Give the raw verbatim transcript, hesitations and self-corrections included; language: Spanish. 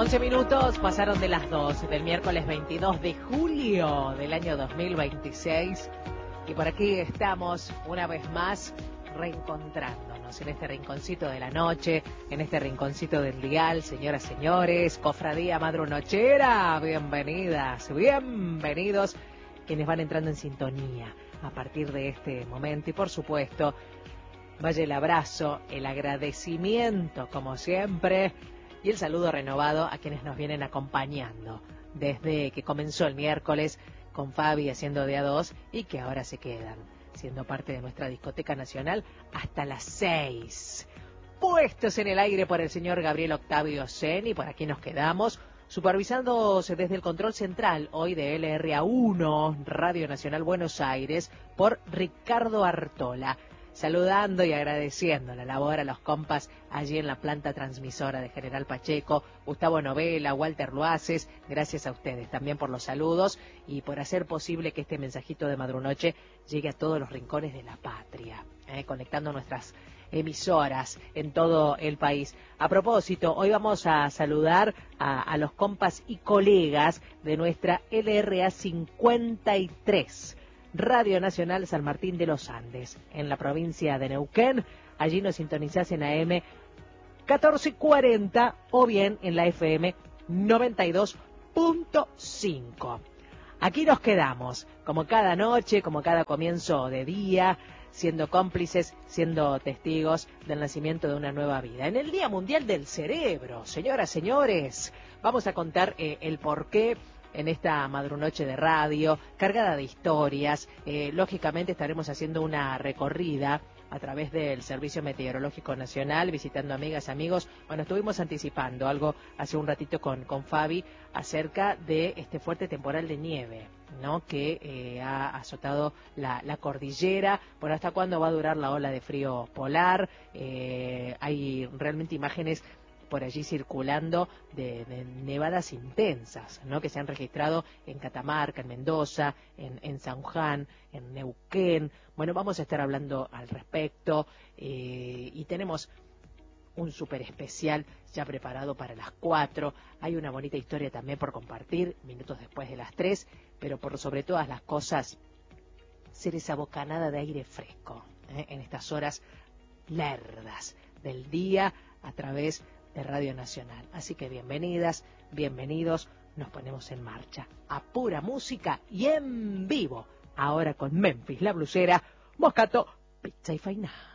once minutos pasaron de las dos del miércoles veintidós de julio del año dos mil veintiséis y por aquí estamos una vez más reencontrándonos en este rinconcito de la noche, en este rinconcito del dial, señoras, señores, cofradía madrunochera, bienvenidas, bienvenidos quienes van entrando en sintonía a partir de este momento y por supuesto vaya el abrazo, el agradecimiento como siempre y el saludo renovado a quienes nos vienen acompañando desde que comenzó el miércoles con Fabi haciendo de a dos y que ahora se quedan siendo parte de nuestra discoteca nacional hasta las seis. Puestos en el aire por el señor Gabriel Octavio Seni, por aquí nos quedamos, supervisándose desde el control central hoy de L R A uno, Radio Nacional Buenos Aires, por Ricardo Artola. Saludando y agradeciendo la labor a los compas allí en la planta transmisora de General Pacheco, Gustavo Novela, Walter Luaces, gracias a ustedes también por los saludos y por hacer posible que este mensajito de Madrunoche llegue a todos los rincones de la patria, eh, conectando nuestras emisoras en todo el país. A propósito, hoy vamos a saludar a, a los compas y colegas de nuestra L R A cincuenta y tres. Radio Nacional San Martín de los Andes, en la provincia de Neuquén. Allí nos sintonizás en A M catorce cuarenta o bien en la F M noventa y dos punto cinco. Aquí nos quedamos, como cada noche, como cada comienzo de día, siendo cómplices, siendo testigos del nacimiento de una nueva vida. En el Día Mundial del Cerebro, señoras, señores, vamos a contar eh, el porqué en esta madrunoche de radio, cargada de historias. Eh, lógicamente estaremos haciendo una recorrida a través del Servicio Meteorológico Nacional, visitando amigas, amigos. Bueno, estuvimos anticipando algo hace un ratito con, con Fabi acerca de este fuerte temporal de nieve, ¿no? Que eh, ha azotado la, la cordillera. Bueno, ¿hasta cuándo va a durar la ola de frío polar? Eh, hay realmente imágenes por allí circulando de, de nevadas intensas, ¿no? Que se han registrado en Catamarca, en Mendoza, en, en San Juan, en Neuquén. Bueno, vamos a estar hablando al respecto eh, y tenemos un súper especial ya preparado para las cuatro. Hay una bonita historia también por compartir, minutos después de las tres, pero por sobre todas las cosas, ser esa bocanada de aire fresco ¿eh? en estas horas lerdas del día a través de Radio Nacional. Así que bienvenidas, bienvenidos, nos ponemos en marcha a pura música y en vivo, ahora con Memphis la Blusera, Moscato, Pizza y Fainá.